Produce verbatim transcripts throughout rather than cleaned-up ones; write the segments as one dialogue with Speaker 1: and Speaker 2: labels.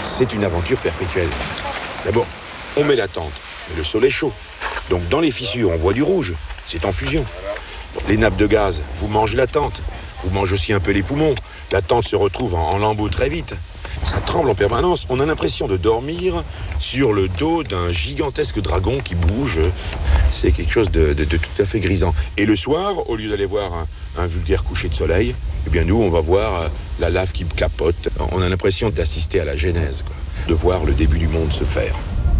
Speaker 1: c'est une aventure perpétuelle. D'abord, on met la tente, mais le sol est chaud. Donc dans les fissures, on voit du rouge, c'est en fusion. Les nappes de gaz vous mangent la tente, vous mangez aussi un peu les poumons. La tente se retrouve en, en lambeaux très vite. Ça tremble en permanence. On a l'impression de dormir sur le dos d'un gigantesque dragon qui bouge. C'est quelque chose de, de, de tout à fait grisant. Et le soir, au lieu d'aller voir un, un vulgaire coucher de soleil, eh bien nous, on va voir la lave qui clapote. On a l'impression d'assister à la genèse, quoi, de voir le début du monde se faire.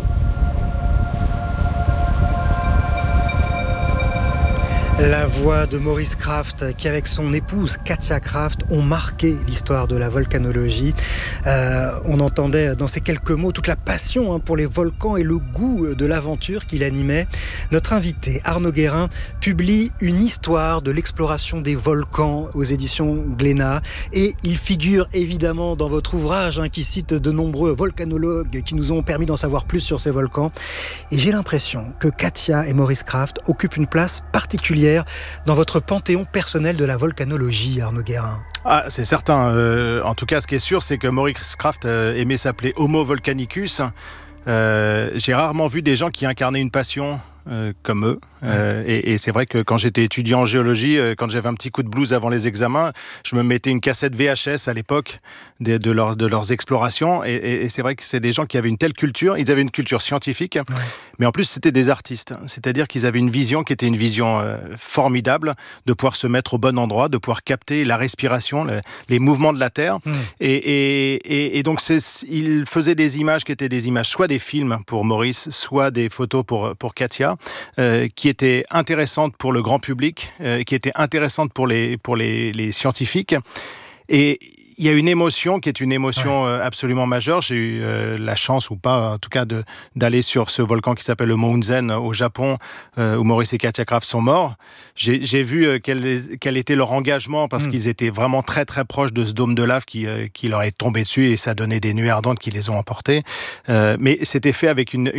Speaker 2: La voix de Maurice Krafft, qui avec son épouse Katia Krafft ont marqué l'histoire de la volcanologie. Euh, on entendait dans ces quelques mots toute la passion hein, pour les volcans et le goût de l'aventure qu'il animait. Notre invité, Arnaud Guérin, publie une histoire de l'exploration des volcans aux éditions Glénat. Et il figure évidemment dans votre ouvrage hein, qui cite de nombreux volcanologues qui nous ont permis d'en savoir plus sur ces volcans. Et j'ai l'impression que Katia et Maurice Krafft occupent une place particulière dans votre panthéon personnel de la volcanologie, Arnaud Guérin.
Speaker 3: Ah, c'est certain. Euh, en tout cas, ce qui est sûr, c'est que Maurice Krafft euh, aimait s'appeler Homo Volcanicus. Euh, j'ai rarement vu des gens qui incarnaient une passion euh, comme eux. Euh, et, et c'est vrai que quand j'étais étudiant en géologie, euh, quand j'avais un petit coup de blues avant les examens, je me mettais une cassette V H S à l'époque de, de, leur, de leurs explorations. Et, et, et c'est vrai que c'est des gens qui avaient une telle culture. Ils avaient une culture scientifique, ouais. Mais en plus, c'était des artistes. C'est-à-dire qu'ils avaient une vision qui était une vision euh, formidable de pouvoir se mettre au bon endroit, de pouvoir capter la respiration, le, les mouvements de la Terre. Mmh. Et, et, et, et donc, c'est, ils faisaient des images qui étaient des images, soit des films pour Maurice, soit des photos pour, pour Katia, euh, qui étaient intéressantes pour le grand public, euh, qui étaient intéressantes pour les, pour les, les scientifiques. Et il y a une émotion qui est une émotion ouais. absolument majeure. J'ai eu euh, la chance, ou pas, en tout cas, de, d'aller sur ce volcan qui s'appelle le Mounzen au Japon, euh, où Maurice et Katia Krafft sont morts. J'ai, j'ai vu euh, quel, quel était leur engagement, parce mmh. qu'ils étaient vraiment très, très proches de ce dôme de lave qui, euh, qui leur est tombé dessus, et ça donnait des nuées ardentes qui les ont emportés. Euh, mais c'était fait avec une,